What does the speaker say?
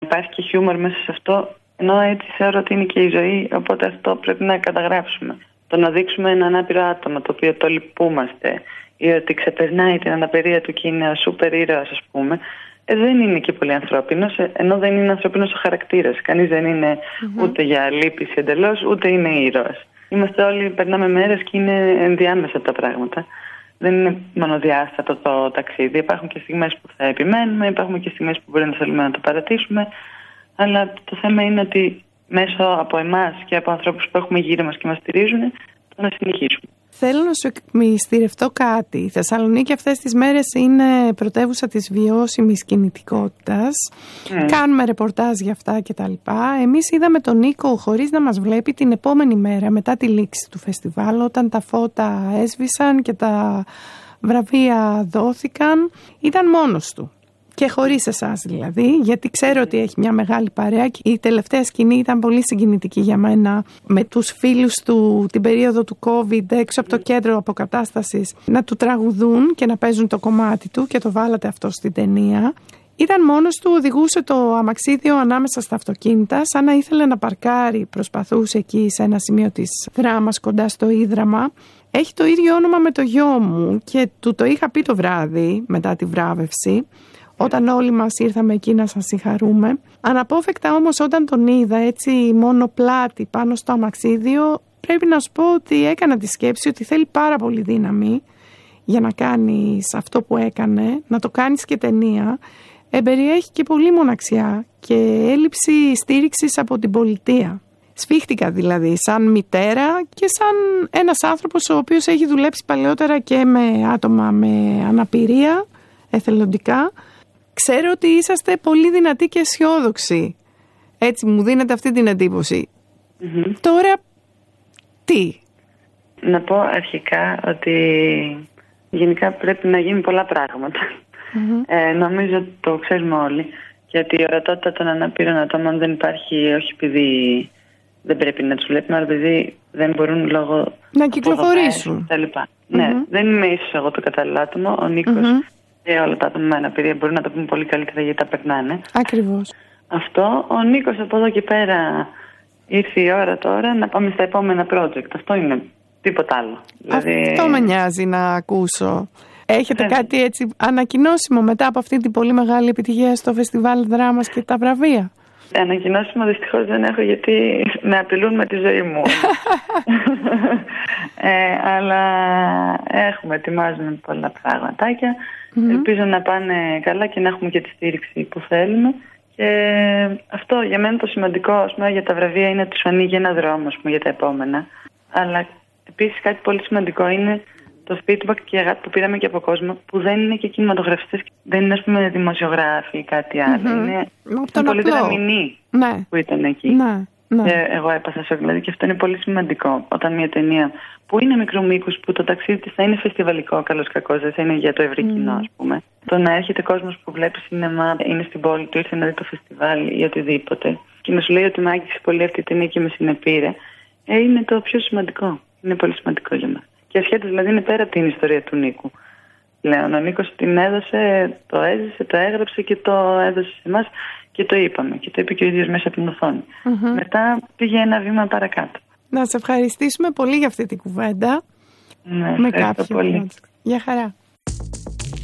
υπάρχει και χιούμορ μέσα σε αυτό, ενώ έτσι θεωρώ ότι είναι και η ζωή, οπότε αυτό πρέπει να καταγράψουμε. Το να δείξουμε έναν άπειρο άτομο το οποίο το λυπούμαστε ή ότι ξεπερνάει την αναπηρία του και είναι ο σούπερ ήρωας, ας πούμε, δεν είναι και πολύ ανθρώπινος, ενώ δεν είναι ανθρώπινος ο χαρακτήρας. Κανείς δεν είναι ούτε για λύπηση εντελώς, ούτε είναι ήρωας. Είμαστε όλοι, περνάμε μέρες και είναι ενδιάμεσα τα πράγματα. Δεν είναι μονοδιάστατο το ταξίδι. Υπάρχουν και στιγμές που θα επιμένουμε, υπάρχουν και στιγμές που μπορεί να θέλουμε να το παρατήσουμε. Αλλά το θέμα είναι ότι μέσω από εμάς και από ανθρώπους που έχουμε γύρω μας και μας στηρίζουν, το να συνεχίσουμε. Θέλω να σου εκμυστηρευτώ κάτι. Η Θεσσαλονίκη αυτές τις μέρες είναι πρωτεύουσα της βιώσιμης κινητικότητας. Κάνουμε ρεπορτάζ για αυτά κτλ. Εμείς είδαμε τον Νίκο χωρίς να μας βλέπει την επόμενη μέρα μετά τη λήξη του φεστιβάλ, όταν τα φώτα έσβησαν και τα βραβεία δόθηκαν. Ήταν μόνος του. Και χωρίς εσάς δηλαδή, γιατί ξέρω ότι έχει μια μεγάλη παρέα και η τελευταία σκηνή ήταν πολύ συγκινητική για μένα, με τους φίλους του την περίοδο του COVID έξω από το κέντρο αποκατάστασης να του τραγουδούν και να παίζουν το κομμάτι του, και το βάλατε αυτό στην ταινία. Ήταν μόνος του, οδηγούσε το αμαξίδιο ανάμεσα στα αυτοκίνητα, σαν να ήθελε να παρκάρει, προσπαθούσε εκεί σε ένα σημείο της Δράμας κοντά στο Ίδραμα. Έχει το ίδιο όνομα με το γιο μου και του το είχα πει το βράδυ μετά τη βράβευση, όταν όλοι μας ήρθαμε εκεί να σας συγχαρούμε. Αναπόφευκτα όμως όταν τον είδα έτσι μόνο πλάτη πάνω στο αμαξίδιο, πρέπει να σου πω ότι έκανα τη σκέψη ότι θέλει πάρα πολύ δύναμη για να κάνεις αυτό που έκανε, να το κάνεις και ταινία. Περιέχει και πολύ μοναξιά και έλλειψη στήριξης από την πολιτεία. Σφίχτηκα δηλαδή σαν μητέρα και σαν ένας άνθρωπος ο οποίος έχει δουλέψει παλαιότερα και με άτομα με αναπηρία εθελοντικά. Ξέρω ότι είσαστε πολύ δυνατοί και αισιόδοξοι. Έτσι μου δίνετε αυτή την εντύπωση. Τώρα τι? Να πω αρχικά ότι γενικά πρέπει να γίνουν πολλά πράγματα. Νομίζω ότι το ξέρουμε όλοι. Γιατί η ορατότητα των αναπήρων ατόμων δεν υπάρχει, όχι επειδή δεν πρέπει να τους βλέπουμε, αλλά επειδή δεν μπορούν λόγω να κυκλοφορήσουν. Ναι, δεν είμαι ίσως εγώ το κατάλληλο άτομο. Ο Νίκος και όλα τα άτομα με αναπηρία μπορούν να το πούμε πολύ καλύτερα γιατί τα περνάνε. Ακριβώς. Αυτό. Ο Νίκος από εδώ και πέρα ήρθε η ώρα τώρα να πάμε στα επόμενα project. Αυτό είναι, τίποτα άλλο. Αυτό με νοιάζει να ακούσω. Έχετε κάτι έτσι ανακοινώσιμο μετά από αυτή την πολύ μεγάλη επιτυχία στο Φεστιβάλ Δράμας και τα βραβεία? Ανακοινώσιμο δυστυχώς δεν έχω, γιατί με απειλούν με τη ζωή μου. Αλλά ετοιμάζουμε πολλά πραγματάκια. Ελπίζω να πάνε καλά και να έχουμε και τη στήριξη που θέλουμε. Και αυτό για μένα το σημαντικό, ας πούμε, για τα βραβεία είναι ότι σου ανοίγει ένα δρόμο, ας πούμε, για τα επόμενα. Αλλά επίσης κάτι πολύ σημαντικό είναι το feedback και η αγάπη που πήραμε και από κόσμο που δεν είναι και κινηματογραφιστές, δεν είναι, ας πούμε, δημοσιογράφοι ή κάτι άλλο. Είναι πολύ δραμηνοί που ήταν εκεί. Και εγώ έπαθα σοκ, δηλαδή, και αυτό είναι πολύ σημαντικό. Όταν μια ταινία που είναι μικρού μήκους, που το ταξίδι της θα είναι φεστιβαλικό, καλώς κακώς, δεν θα είναι για το ευρύ κοινό, ας πούμε. Το να έρχεται κόσμος που βλέπει σινεμά, είναι στην πόλη του, ήρθε να δει το φεστιβάλ ή οτιδήποτε, και να σου λέει ότι με άγγιξε πολύ αυτή η ταινία και με συνεπήρε, είναι το πιο σημαντικό. Είναι πολύ σημαντικό για μας. Και ασχέτως δηλαδή είναι πέρα από την ιστορία του Νίκου. Πλέον ο Νίκος την έδωσε, το έζησε, το έγραψε και το έδωσε σε εμάς και το είπαμε. Και το είπε και ο ίδιος μέσα από την οθόνη. Μετά πήγε ένα βήμα παρακάτω. Να σε ευχαριστήσουμε πολύ για αυτή την κουβέντα. Ναι, με κάποιον. Γεια χαρά.